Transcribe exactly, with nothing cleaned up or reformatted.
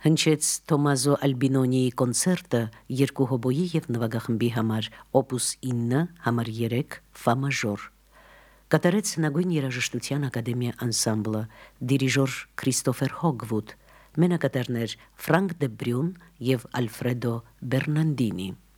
Հնչեց Թոմազո Ալբինոնիի կոնցերտը երկու հոբոյի և նվագախմբի համար օպուս ինը համար երեք ֆա մաժոր։ Կատարեց Հնագույն երաժշտության ակադեմիա անսամբլը, դիրիժոր Քրիստոֆեր Հոգվուդ, մենակատարներ Ֆրանկ դե Բրյուն և Ալֆրեդո Բերնանդինի։